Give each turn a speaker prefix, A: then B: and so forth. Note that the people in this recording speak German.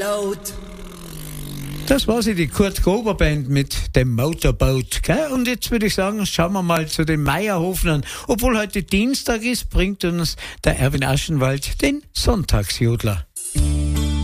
A: Das war sie, die Kurt Gruber Band mit dem Motorboat. Gell? Und jetzt würde ich sagen, schauen wir mal zu den Meierhofnern. Obwohl heute Dienstag ist, bringt uns der Erwin Aschenwald den Sonntagsjodler.